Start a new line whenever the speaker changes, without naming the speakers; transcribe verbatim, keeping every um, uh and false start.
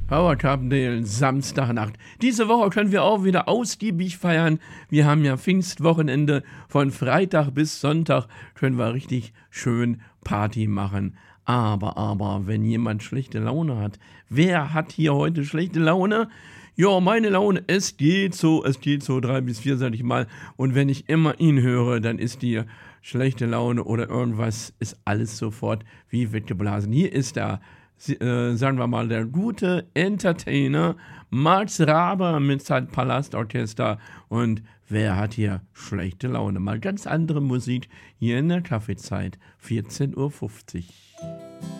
Howard Carpendale, Samstagnacht. Diese Woche können wir auch wieder ausgiebig feiern. Wir haben ja Pfingstwochenende. Von Freitag bis Sonntag können wir richtig schön Party machen. Aber, aber, wenn jemand schlechte Laune hat, wer hat hier heute schlechte Laune? Ja, meine Laune, es geht so, es geht so drei bis vier, sag ich mal. Und wenn ich immer ihn höre, dann ist die schlechte Laune oder irgendwas, ist alles sofort wie weggeblasen. Hier ist der, äh, sagen wir mal, der gute Entertainer Max Raber mit seinem Palastorchester. Und wer hat hier schlechte Laune? Mal ganz andere Musik hier in der Kaffeezeit, vierzehn Uhr fünfzig.